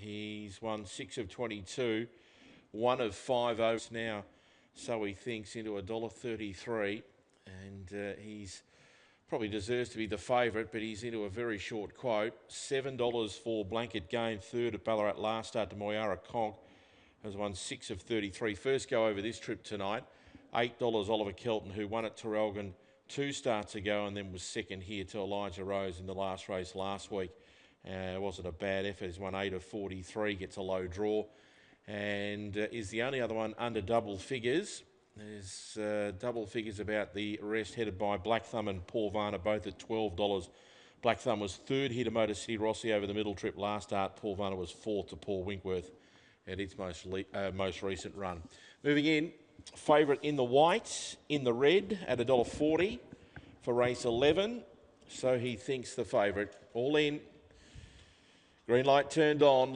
He's won 6 of 22, 1 of 5 overs now, so he thinks, into $1.33, and he's probably deserves to be the favourite, but he's into a very short quote. $7 for Blanket Game, third at Ballarat last start to Moyara Conk, has won 6 of 33. First go over this trip tonight. $8 Oliver Kelton, who won at Terrelgan 2 starts ago and then was second here to Elijah Rose in the last race last week. It wasn't a bad effort. He's won 8 of 43, gets a low draw, and is the only other one under double figures. There's double figures about the rest, headed by Black Thumb and Paul Varner, both at $12. Black Thumb was third here to Motor City Rossi over the middle trip last start. Paul Varner was fourth to Paul Winkworth at its most recent run. Moving in, favourite in the white, in the red at $1.40 for race 11. So he thinks the favourite. All in. Green light turned on.